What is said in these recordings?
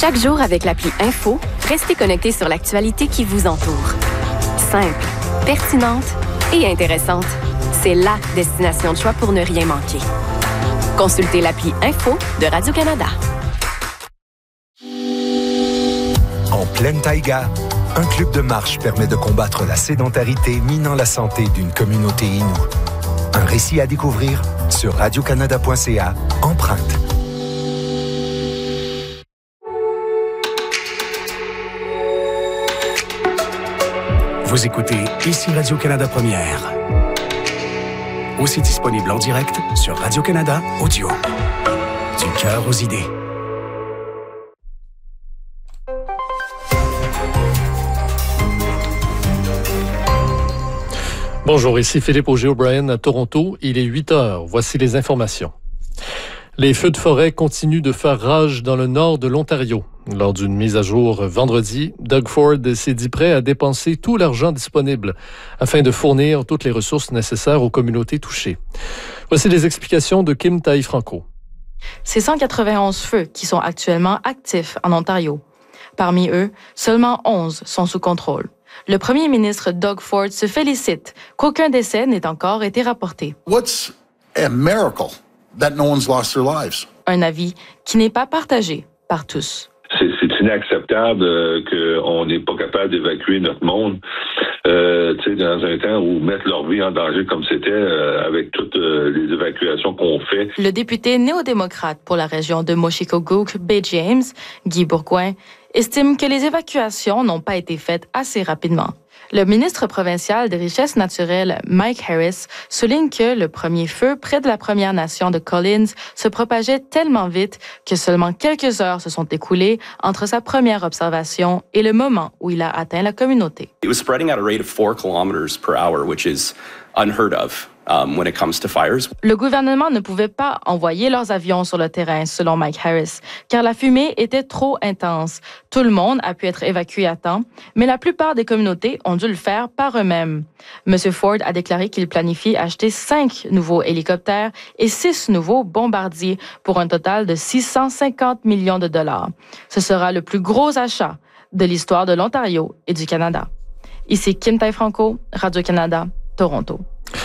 Chaque jour avec l'appli Info, restez connecté sur l'actualité qui vous entoure. Simple, pertinente et intéressante. C'est la destination de choix pour ne rien manquer. Consultez l'appli Info de Radio-Canada. En pleine taïga, un club de marche permet de combattre la sédentarité minant la santé d'une communauté inoue. Un récit à découvrir sur radiocanada.ca, Empreinte. Vous écoutez ici Radio-Canada Première. Aussi disponible en direct sur Radio-Canada Audio. Du cœur aux idées. Bonjour, ici Philippe Auger-O'Brien à Toronto. Il est 8 heures. Voici les informations. Les feux de forêt continuent de faire rage dans le nord de l'Ontario. Lors d'une mise à jour vendredi, Doug Ford s'est dit prêt à dépenser tout l'argent disponible afin de fournir toutes les ressources nécessaires aux communautés touchées. Voici les explications de Kim Taï-Franco. C'est 191 feux qui sont actuellement actifs en Ontario. Parmi eux, seulement 11 sont sous contrôle. Le premier ministre Doug Ford se félicite qu'aucun décès n'ait encore été rapporté. What's a miracle that no one's lost their lives? Un avis qui n'est pas partagé par tous. C'est inacceptable qu'on n'est pas capable d'évacuer notre monde dans un temps où mettre leur vie en danger comme c'était avec toutes les évacuations qu'on fait. Le député néo-démocrate pour la région de Moshikogook, Bay James, Guy Bourgouin, estime que les évacuations n'ont pas été faites assez rapidement. Le ministre provincial des Richesses naturelles, Mike Harris, souligne que le premier feu près de la Première Nation de Collins se propageait tellement vite que seulement quelques heures se sont écoulées entre sa première observation et le moment où il a atteint la communauté. It was spreading at a rate of 4 kilometers per hour, which is unheard of. When it comes to fires. Le gouvernement ne pouvait pas envoyer leurs avions sur le terrain, selon Mike Harris, car la fumée était trop intense. Tout le monde a pu être évacué à temps, mais la plupart des communautés ont dû le faire par eux-mêmes. M. Ford a déclaré qu'il planifie acheter 5 nouveaux hélicoptères et 6 nouveaux bombardiers pour un total de 650 millions de dollars. Ce sera le plus gros achat de l'histoire de l'Ontario et du Canada. Ici Kim Taï-Franco, Radio-Canada, Toronto.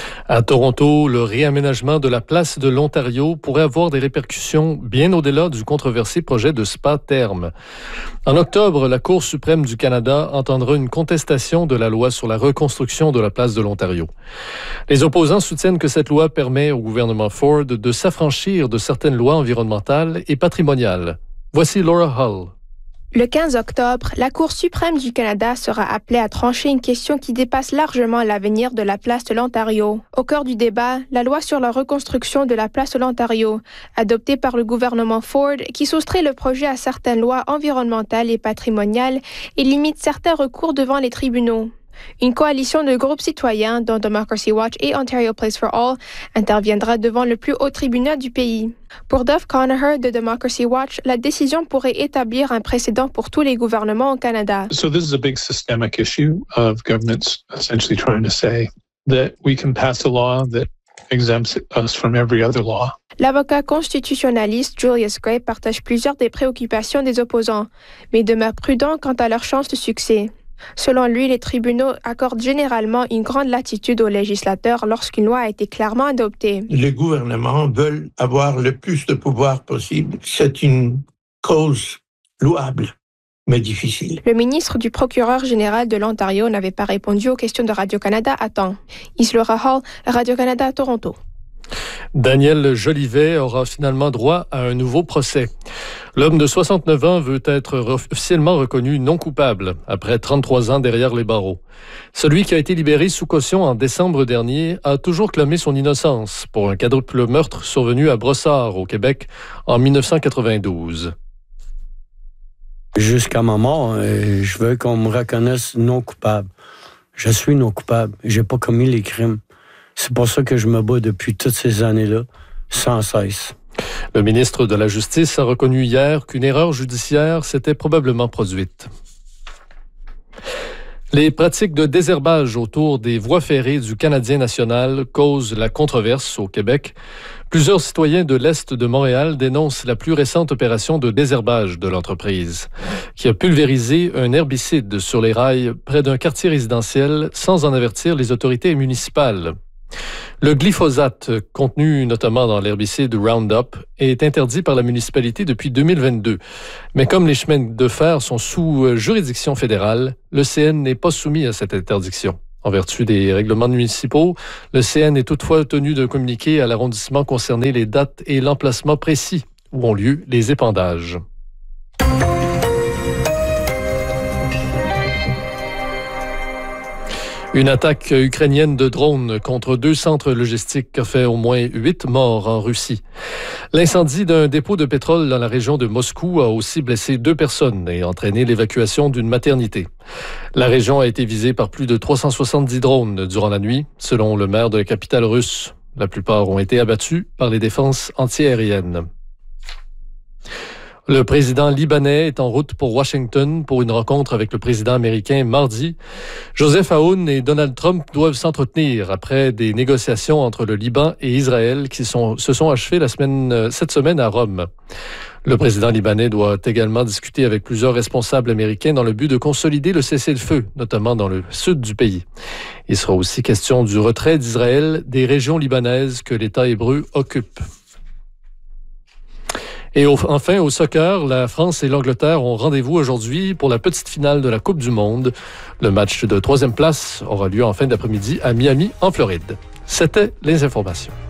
À Toronto, le réaménagement de la place de l'Ontario pourrait avoir des répercussions bien au-delà du controversé projet de spa therme. En octobre, la Cour suprême du Canada entendra une contestation de la loi sur la reconstruction de la place de l'Ontario. Les opposants soutiennent que cette loi permet au gouvernement Ford de s'affranchir de certaines lois environnementales et patrimoniales. Voici Laura Hull. Le 15 octobre, la Cour suprême du Canada sera appelée à trancher une question qui dépasse largement l'avenir de la place de l'Ontario. Au cœur du débat, la loi sur la reconstruction de la place de l'Ontario, adoptée par le gouvernement Ford, qui soustrait le projet à certaines lois environnementales et patrimoniales et limite certains recours devant les tribunaux. Une coalition de groupes citoyens, dont Democracy Watch et Ontario Place for All, interviendra devant le plus haut tribunal du pays. Pour Dov Conacher de Democracy Watch, la décision pourrait établir un précédent pour tous les gouvernements au Canada. So this is a big systemic issue of governments essentially trying to say that we can pass a law that exempts us from every other law. L'avocat constitutionnaliste Julius Gray partage plusieurs des préoccupations des opposants, mais demeure prudent quant à leurs chances de succès. Selon lui, les tribunaux accordent généralement une grande latitude aux législateurs lorsqu'une loi a été clairement adoptée. Les gouvernements veulent avoir le plus de pouvoir possible. C'est une cause louable, mais difficile. Le ministre du procureur général de l'Ontario n'avait pas répondu aux questions de Radio-Canada à temps. Laura Hall, Radio-Canada, Toronto. Daniel Jolivet aura finalement droit à un nouveau procès. L'homme de 69 ans veut être officiellement reconnu non coupable après 33 ans derrière les barreaux. Celui qui a été libéré sous caution en décembre dernier a toujours clamé son innocence pour un quadruple meurtre survenu à Brossard, au Québec, en 1992. Jusqu'à ma mort, je veux qu'on me reconnaisse non coupable. Je suis non coupable. J'ai pas commis les crimes. C'est pour ça que je me bats depuis toutes ces années-là, sans cesse. Le ministre de la Justice a reconnu hier qu'une erreur judiciaire s'était probablement produite. Les pratiques de désherbage autour des voies ferrées du Canadien national causent la controverse au Québec. Plusieurs citoyens de l'Est de Montréal dénoncent la plus récente opération de désherbage de l'entreprise, qui a pulvérisé un herbicide sur les rails près d'un quartier résidentiel sans en avertir les autorités municipales. Le glyphosate, contenu notamment dans l'herbicide Roundup, est interdit par la municipalité depuis 2022. Mais comme les chemins de fer sont sous juridiction fédérale, le CN n'est pas soumis à cette interdiction. En vertu des règlements municipaux, le CN est toutefois tenu de communiquer à l'arrondissement concerné les dates et l'emplacement précis où ont lieu les épandages. Une attaque ukrainienne de drones contre 2 centres logistiques a fait au moins 8 morts en Russie. L'incendie d'un dépôt de pétrole dans la région de Moscou a aussi blessé 2 personnes et entraîné l'évacuation d'une maternité. La région a été visée par plus de 370 drones durant la nuit, selon le maire de la capitale russe. La plupart ont été abattus par les défenses antiaériennes. Le président libanais est en route pour Washington pour une rencontre avec le président américain mardi. Joseph Aoun et Donald Trump doivent s'entretenir après des négociations entre le Liban et Israël qui se sont achevées cette semaine à Rome. Le président libanais doit également discuter avec plusieurs responsables américains dans le but de consolider le cessez-le-feu, notamment dans le sud du pays. Il sera aussi question du retrait d'Israël des régions libanaises que l'État hébreu occupe. Et enfin, au soccer, la France et l'Angleterre ont rendez-vous aujourd'hui pour la petite finale de la Coupe du Monde. Le match de 3e place aura lieu en fin d'après-midi à Miami, en Floride. C'était les informations.